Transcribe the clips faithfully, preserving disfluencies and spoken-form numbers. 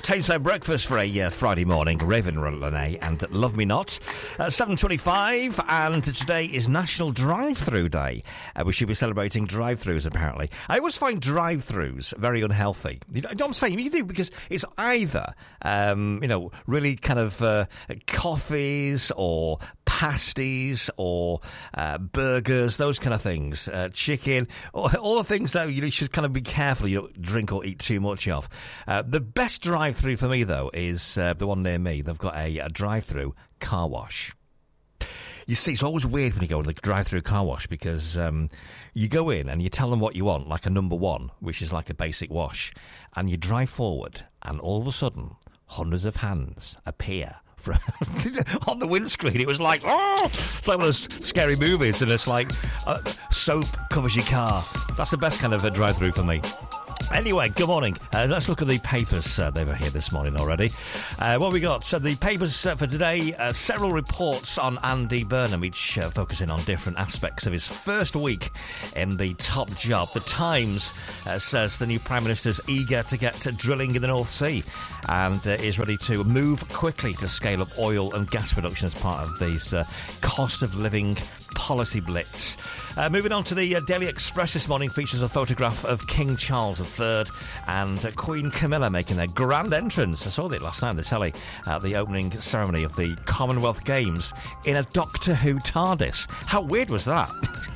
Tameside Breakfast for a uh, Friday morning. Raven Lene and Love Me Not. Uh, seven twenty-five, and today is National Drive-Thru Day. Uh, we should be celebrating drive-thrus, apparently. I always find drive-thrus very unhealthy. You know, I'm saying you do, because it's either, um, you know, really kind of uh, coffees or pasties or uh, burgers, those kind of things, uh, chicken, all, all the things that you should kind of be careful you don't drink or eat too much of. Uh, the best drive-thru for me, though, is uh, the one near me. They've got a, a drive-thru car wash. You see, it's always weird when you go to the drive-thru car wash, because um, you go in and you tell them what you want, like a number one, which is like a basic wash, and you drive forward, and all of a sudden, hundreds of hands appear on the windscreen. It was like, oh, it's like one of those scary movies, and it's like uh, soap covers your car. That's the best kind of a drive-thru for me. Anyway, good morning. Uh, let's look at the papers. Uh, they were here this morning already. Uh, what we got? So the papers uh, for today, uh, several reports on Andy Burnham, each uh, focusing on different aspects of his first week in the top job. The Times uh, says the new Prime Minister's eager to get to drilling in the North Sea and uh, is ready to move quickly to scale up oil and gas production as part of these uh, cost of living policy blitz. Uh, moving on to the uh, Daily Express this morning, features a photograph of King Charles the Third and uh, Queen Camilla making their grand entrance. I saw it last night on the telly at the opening ceremony of the Commonwealth Games in a Doctor Who TARDIS. How weird was that?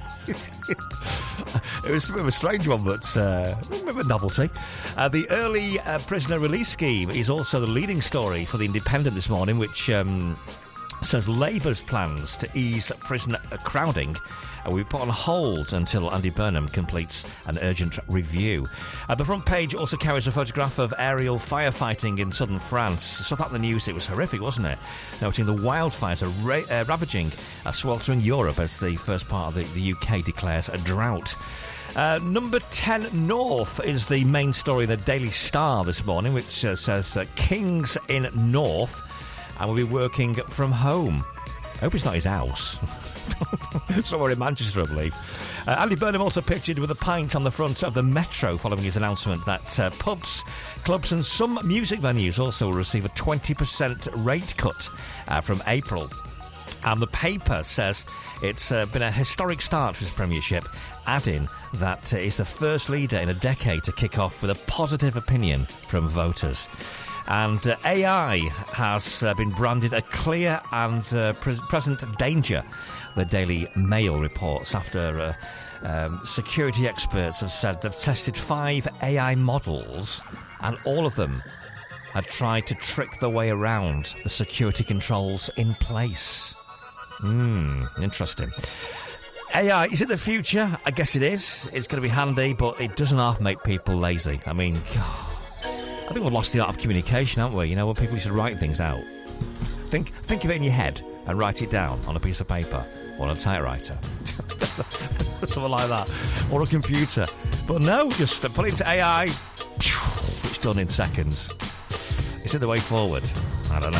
It was a bit of a strange one, but uh, a bit of a novelty. Uh, the early uh, prisoner release scheme is also the leading story for The Independent this morning, which Um, says Labour's plans to ease prisoner crowding will be put on hold until Andy Burnham completes an urgent review. Uh, the front page also carries a photograph of aerial firefighting in southern France. So that in the news, it was horrific, wasn't it? Noting the wildfires are ra- uh, ravaging uh, sweltering Europe as the first part of the, the U K declares a drought. Uh, number ten North is the main story of the Daily Star this morning, which uh, says uh, Kings in North and will be working from home. I hope it's not his house. Somewhere in Manchester, I believe. Uh, Andy Burnham also pictured with a pint on the front of the Metro following his announcement that uh, pubs, clubs and some music venues also will receive a twenty percent rate cut uh, from April. And the paper says it's uh, been a historic start for his premiership, adding that uh, he's the first leader in a decade to kick off with a positive opinion from voters. And uh, A I has uh, been branded a clear and uh, pre- present danger, the Daily Mail reports, after uh, um, security experts have said they've tested five A I models and all of them had tried to trick their way around the security controls in place. Hmm, interesting. A I, is it the future? I guess it is. It's going to be handy, but it doesn't half make people lazy. I mean, God. I think we've lost the art of communication, haven't we? You know, when people used to write things out. Think think of it in your head and write it down on a piece of paper or on a typewriter. Something like that. Or a computer. But no, just put it into A I. It's done in seconds. Is it the way forward? I don't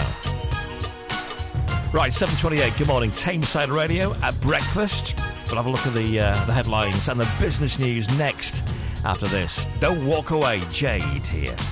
know. Right, seven twenty-eight, good morning. Tameside Radio at breakfast. We'll have a look at the, uh, the headlines and the business news next after this. Don't walk away, Jade here.